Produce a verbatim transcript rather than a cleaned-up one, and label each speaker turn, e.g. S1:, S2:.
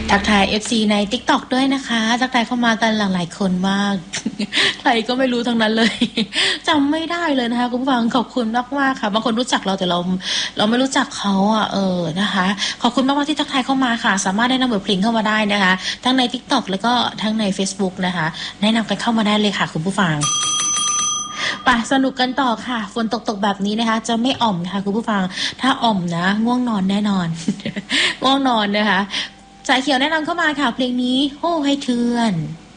S1: ทักทาย เอฟ ซี ใน ติ๊กต็อก ด้วยนะคะทักทายเข้ามากันหลากหลายคนมาก ใครก็ไม่รู้ทั้งนั้นเลย จำไม่ได้เลยนะคะคุณผู้ฟังขอบคุณมากๆค่ะบางคนรู้จักเราแต่เราเราไม่รู้จักเขาอ่ะเออนะคะขอบคุณมากๆที่ทักทายเข้ามาค่ะสามารถแนะนำบทเพลงเข้ามาได้นะคะทั้งใน ติ๊กต็อก แล้วก็ทั้งใน Facebook นะคะแนะนำกันเข้ามาได้เลยค่ะคุณผู้ฟังไปสนุกกันต่อค่ะฝนตกตกแบบนี้นะคะจะไม่อ่อมนะคะคุณผู้ฟังถ้าอ่อมนะง่วงนอนแน่นอน ง่วงนอนนะคะสายเขียวแนะนำเข้ามาค่ะเพลงนี้โอ้ให้เทือน